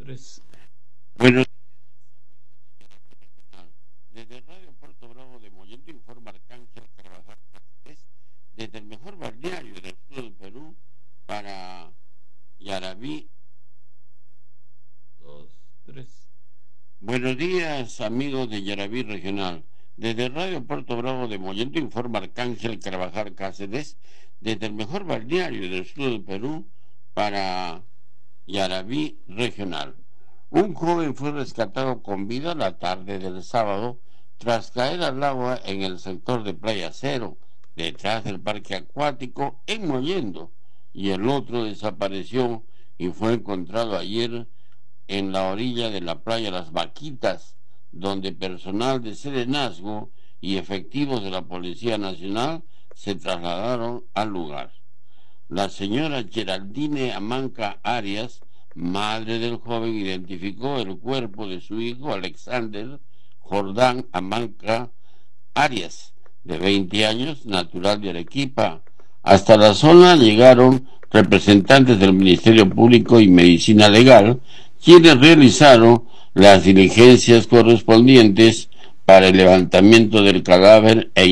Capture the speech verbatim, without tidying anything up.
tres. Bueno, desde Radio Puerto Bravo de Mollendo informa Arcángel Carvajal Cáceres, desde el mejor balneario del sur del Perú para Yarabí. Dos, tres. Buenos días, amigos de Yarabí Regional. Desde Radio Puerto Bravo de Mollendo informa Arcángel Carvajal Cáceres, desde el mejor balneario del sur del Perú para Yarabí Regional. Un joven fue rescatado con vida la tarde del sábado tras caer al agua en el sector de Playa Cero, detrás del parque acuático en Mollendo, y el otro desapareció y fue encontrado ayer en la orilla de la playa Las Vaquitas, donde personal de Serenazgo y efectivos de la Policía Nacional se trasladaron al lugar. La señora Geraldine Amanca Arias, madre del joven, identificó el cuerpo de su hijo Alexander Jordán Amanca Arias, de veinte años, natural de Arequipa. Hasta la zona llegaron representantes del Ministerio Público y Medicina Legal, quienes realizaron las diligencias correspondientes para el levantamiento del cadáver e